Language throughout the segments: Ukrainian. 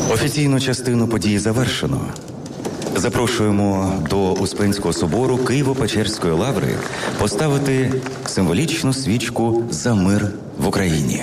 Офіційну частину події завершено. Запрошуємо до Успенського собору Києво-Печерської лаври поставити символічну свічку за мир в Україні.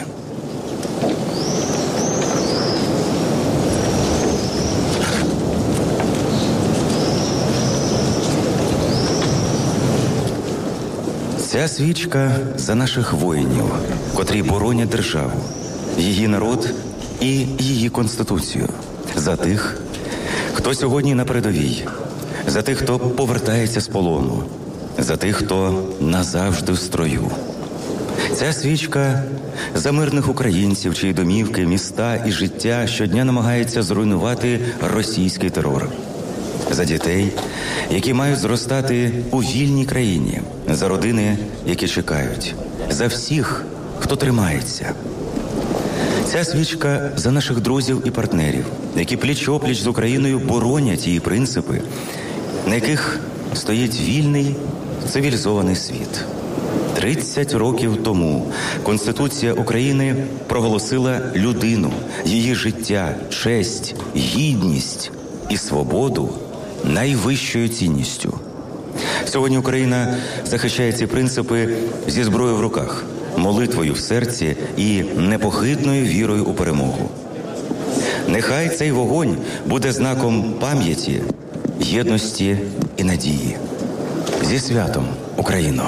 Ця свічка за наших воїнів, котрі боронять державу, її народ і її Конституцію. За тих, хто сьогодні на передовій, за тих, хто повертається з полону, за тих, хто назавжди в строю. Ця свічка за мирних українців, чиї домівки, міста і життя щодня намагається зруйнувати російський терор. За дітей, які мають зростати у вільній країні, за родини, які чекають, за всіх, хто тримається. Ця свічка за наших друзів і партнерів, які пліч-опліч з Україною боронять її принципи, на яких стоїть вільний, цивілізований світ. 30 років тому Конституція України проголосила людину, її життя, честь, гідність і свободу найвищою цінністю. Сьогодні Україна захищає ці принципи зі зброєю в руках, молитвою в серці і непохитною вірою у перемогу. Нехай цей вогонь буде знаком пам'яті, єдності і надії. Зі святом, Україно!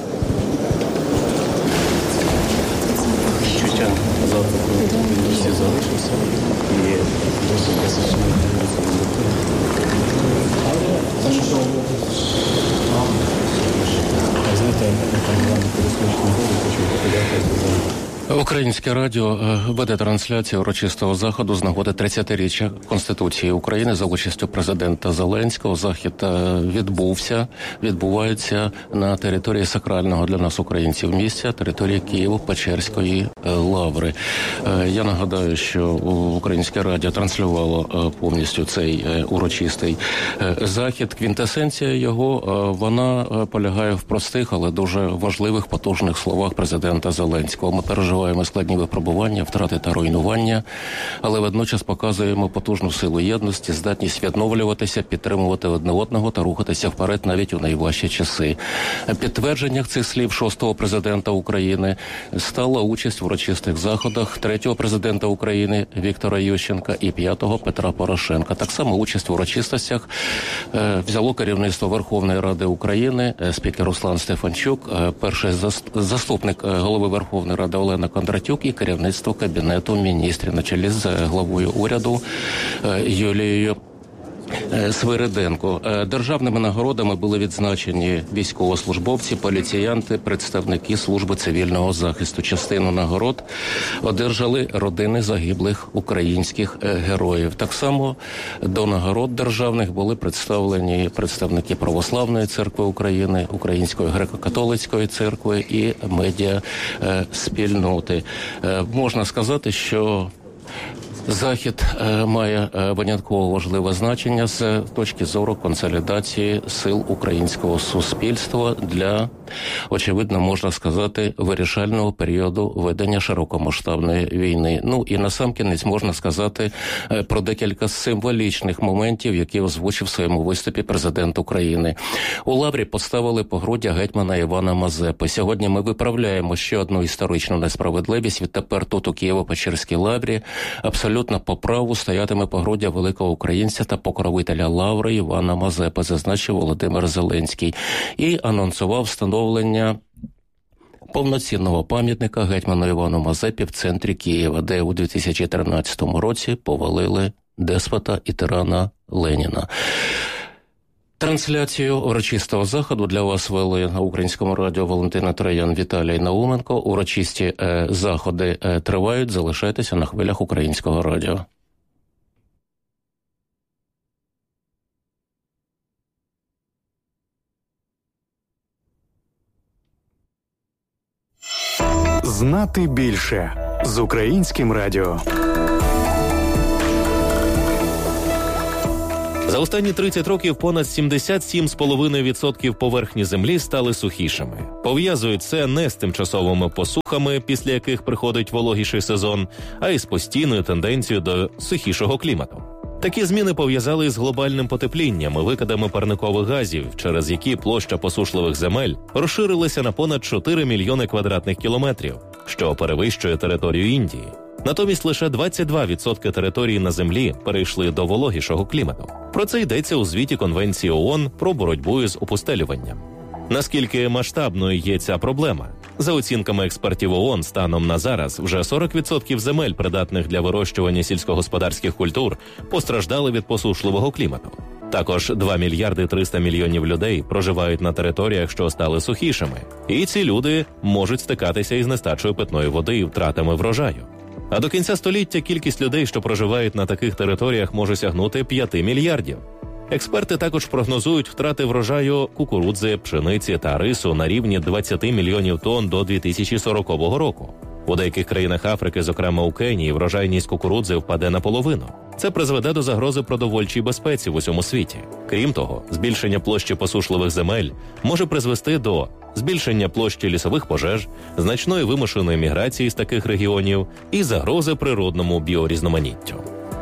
Відчуття завтра, коли всі залишився і досить насичений Українське радіо веде трансляцію урочистого заходу з нагоди 30-річчя Конституції України за участю президента Зеленського. Захід відбувається на території сакрального для нас українців місця, території Києво-Печерської лаври. Я нагадаю, що Українське радіо транслювало повністю цей урочистий захід. Квінтесенція його, вона полягає в простих, але дуже важливих, потужних словах президента Зеленського. Ми переживаємо складні випробування, втрати та руйнування, але водночас показуємо потужну силу єдності, здатність відновлюватися, підтримувати одне одного та рухатися вперед навіть у найважчі часи. Підтвердженням цих слів 6-го президента України стала участь в урочистих заходах 3-го президента України Віктора Ющенка і 5-го Петра Порошенка. Так само участь в урочистостях взяло керівництво Верховної Ради України, спікер Руслан Стефанчук, перший заступник голови Верховної Ради Олена Кондратюк і керівництво Кабінету міністрів на чолі з главою уряду Юлією Свириденко. Державними нагородами були відзначені військовослужбовці, поліціянти, представники служби цивільного захисту. Частину нагород одержали родини загиблих українських героїв. Так само до нагород державних були представлені представники Православної церкви України, Української греко-католицької церкви і медіа-спільноти. Можна сказати, що захід має винятково важливе значення з точки зору консолідації сил українського суспільства для, очевидно, можна сказати, вирішального періоду ведення широкомасштабної війни. Ну і насамкінець можна сказати про декілька символічних моментів, які озвучив в своєму виступі президент України. У лаврі поставили погруддя гетьмана Івана Мазепи. Сьогодні ми виправляємо ще одну історичну несправедливість. Відтепер тут у Києво-Печерській лаврі абсолютно по праву стоятиме погруддя великого українця та покровителя лаври Івана Мазепи, зазначив Володимир Зеленський, і анонсував встановлення повноцінного пам'ятника гетьману Івану Мазепі в центрі Києва, де у 2013 році повалили деспота і тирана Леніна. Трансляцію урочистого заходу для вас вели на Українському радіо Валентина Троян, Віталій Науменко. Урочисті заходи тривають. Залишайтеся на хвилях Українського радіо. Знати більше з Українським радіо. За останні 30 років понад 77,5% поверхні землі стали сухішими. Пов'язують це не з тимчасовими посухами, після яких приходить вологіший сезон, а й з постійною тенденцією до сухішого клімату. Такі зміни пов'язали з глобальним потеплінням і викидами парникових газів, через які площа посушливих земель розширилася на понад 4 мільйони квадратних кілометрів, що перевищує територію Індії. Натомість лише 22% території на землі перейшли до вологішого клімату. Про це йдеться у звіті Конвенції ООН про боротьбу з опустелюванням. Наскільки масштабною є ця проблема? За оцінками експертів ООН, станом на зараз вже 40% земель, придатних для вирощування сільськогосподарських культур, постраждали від посушливого клімату. Також 2 мільярди 300 мільйонів людей проживають на територіях, що стали сухішими. І ці люди можуть стикатися із нестачею питної води і втратами врожаю. А до кінця століття кількість людей, що проживають на таких територіях, може сягнути 5 мільярдів. Експерти також прогнозують втрати врожаю кукурудзи, пшениці та рису на рівні 20 мільйонів тонн до 2040 року. У деяких країнах Африки, зокрема у Кенії, врожайність кукурудзи впаде наполовину. Це призведе до загрози продовольчій безпеці в усьому світі. Крім того, збільшення площі посушливих земель може призвести до збільшення площі лісових пожеж, значної вимушеної міграції з таких регіонів і загрози природному біорізноманіттю.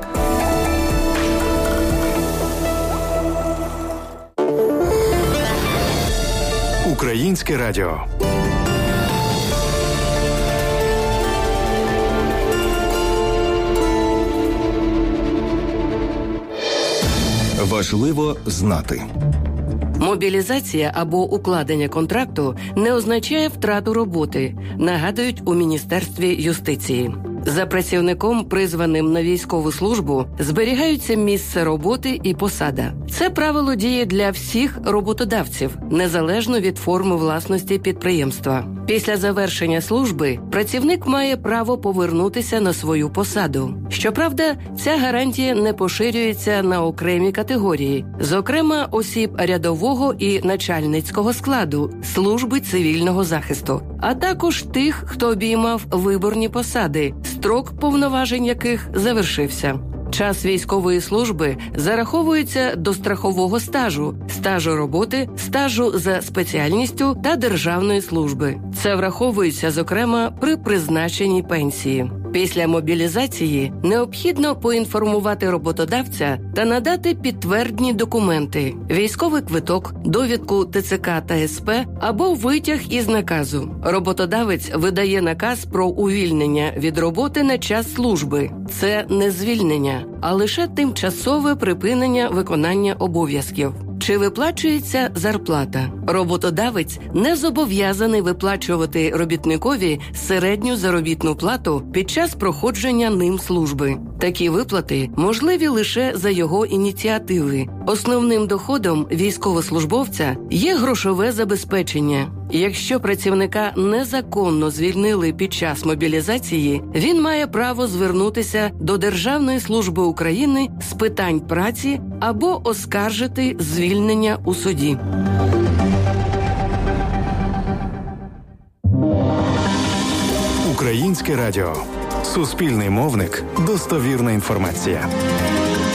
Українське радіо. Важливо знати. Мобілізація або укладення контракту не означає втрату роботи, нагадують у Міністерстві юстиції. За працівником, призваним на військову службу, зберігаються місце роботи і посада. Це правило діє для всіх роботодавців, незалежно від форми власності підприємства. Після завершення служби працівник має право повернутися на свою посаду. Щоправда, ця гарантія не поширюється на окремі категорії, зокрема осіб рядового і начальницького складу, служби цивільного захисту, а також тих, хто обіймав виборні посади, строк повноважень яких завершився. Час військової служби зараховується до страхового стажу, стажу роботи, стажу за спеціальністю та державної служби. Це враховується, зокрема, при призначенні пенсії. Після мобілізації необхідно поінформувати роботодавця та надати підтвердні документи – військовий квиток, довідку ТЦК та СП або витяг із наказу. Роботодавець видає наказ про увільнення від роботи на час служби. Це не звільнення, а лише тимчасове припинення виконання обов'язків. Чи виплачується зарплата? Роботодавець не зобов'язаний виплачувати робітникові середню заробітну плату під час проходження ним служби. Такі виплати можливі лише за його ініціативи. Основним доходом військовослужбовця є грошове забезпечення. Якщо працівника незаконно звільнили під час мобілізації, він має право звернутися до Державної служби України з питань праці або оскаржити звільнення у суді. Українське радіо. Суспільний мовник. Достовірна інформація.